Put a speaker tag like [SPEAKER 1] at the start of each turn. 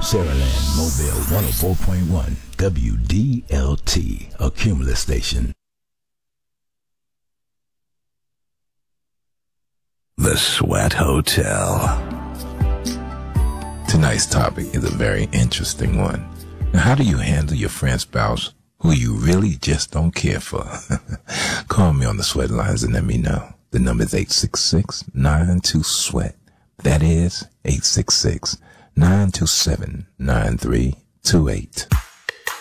[SPEAKER 1] Saraland Mobile 104.1 WDLT, a Cumulus station.
[SPEAKER 2] The Sweat Hotel.
[SPEAKER 3] Tonight's topic is a very interesting one. Now, how do you handle your friend's spouse who you really just don't care for? Call me on the sweat lines and let me know. The number is 866-92-SWEAT. That is 866-927-9328.